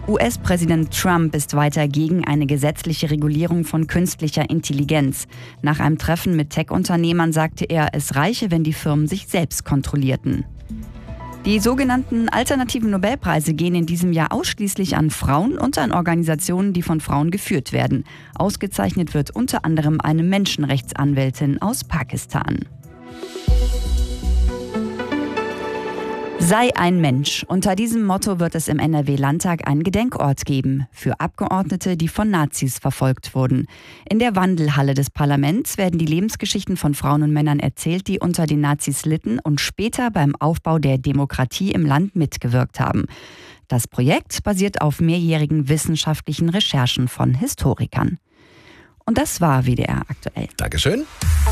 US-Präsident Trump ist weiter gegen eine gesetzliche Regulierung von künstlicher Intelligenz. Nach einem Treffen mit Tech-Unternehmern sagte er, es reiche, wenn die Firmen sich selbst kontrollierten. Die sogenannten alternativen Nobelpreise gehen in diesem Jahr ausschließlich an Frauen und an Organisationen, die von Frauen geführt werden. Ausgezeichnet wird unter anderem eine Menschenrechtsanwältin aus Pakistan. Sei ein Mensch. Unter diesem Motto wird es im NRW-Landtag einen Gedenkort geben für Abgeordnete, die von Nazis verfolgt wurden. In der Wandelhalle des Parlaments werden die Lebensgeschichten von Frauen und Männern erzählt, die unter den Nazis litten und später beim Aufbau der Demokratie im Land mitgewirkt haben. Das Projekt basiert auf mehrjährigen wissenschaftlichen Recherchen von Historikern. Und das war WDR aktuell. Dankeschön.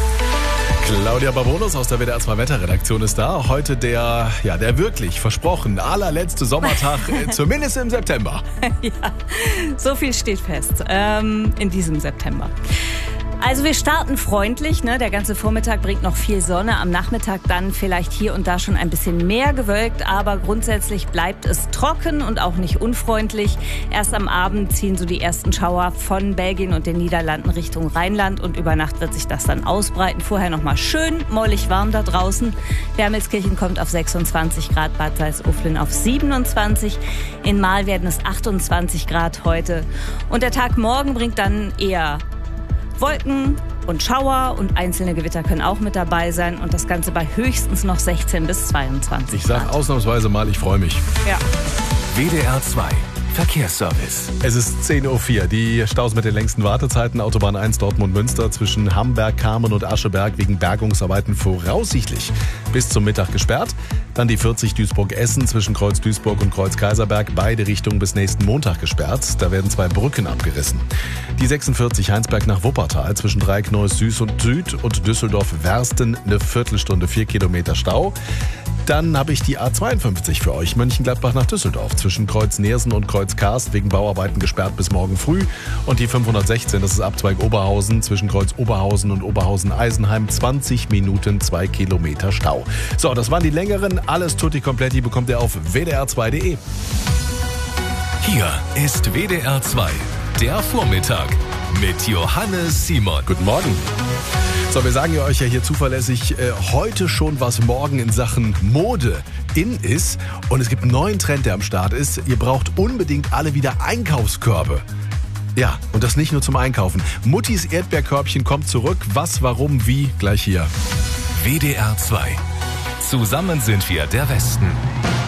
Claudia Barbonus aus der WDR 2 Wetterredaktion ist da. Heute der wirklich versprochen allerletzte Sommertag, zumindest im September. Ja, so viel steht fest in diesem September. Also wir starten freundlich, ne? Der ganze Vormittag bringt noch viel Sonne, am Nachmittag dann vielleicht hier und da schon ein bisschen mehr gewölkt, aber grundsätzlich bleibt es trocken und auch nicht unfreundlich. Erst am Abend ziehen so die ersten Schauer von Belgien und den Niederlanden Richtung Rheinland und über Nacht wird sich das dann ausbreiten. Vorher nochmal schön mollig warm da draußen. Wermelskirchen kommt auf 26 Grad, Bad Salzuflen auf 27. In Marl werden es 28 Grad heute. Und der Tag morgen bringt dann eher Wolken und Schauer und einzelne Gewitter können auch mit dabei sein und das Ganze bei höchstens noch 16 bis 22 Ich sage ausnahmsweise mal, ich freue mich. Ja. WDR 2 Verkehrsservice. Es ist 10.04 Uhr. Die Staus mit den längsten Wartezeiten. Autobahn 1 Dortmund-Münster zwischen Hamberg, Kamen und Ascheberg wegen Bergungsarbeiten voraussichtlich bis zum Mittag gesperrt. Dann die 40 Duisburg-Essen zwischen Kreuz Duisburg und Kreuz Kaiserberg. Beide Richtungen bis nächsten Montag gesperrt. Da werden 2 Brücken abgerissen. Die 46 Heinsberg nach Wuppertal zwischen Dreieck Neues Süd und Düsseldorf-Wersten eine Viertelstunde, 4 Kilometer Stau. Dann habe ich die A52 für euch. Mönchengladbach nach Düsseldorf zwischen Kreuz Neersen und Kreuz Karst wegen Bauarbeiten gesperrt bis morgen früh. Und die 516, das ist Abzweig Oberhausen zwischen Kreuz Oberhausen und Oberhausen-Eisenheim. 20 Minuten, 2 Kilometer Stau. So, das waren die längeren. Alles tutti kompletti bekommt ihr auf wdr2.de. Hier ist WDR 2, der Vormittag mit Johannes Simon. Guten Morgen. So, wir sagen euch ja hier zuverlässig heute schon, was morgen in Sachen Mode in ist. Und es gibt einen neuen Trend, der am Start ist. Ihr braucht unbedingt alle wieder Einkaufskörbe. Ja, und das nicht nur zum Einkaufen. Muttis Erdbeerkörbchen kommt zurück. Was, warum, wie? Gleich hier. WDR 2. Zusammen sind wir der Westen.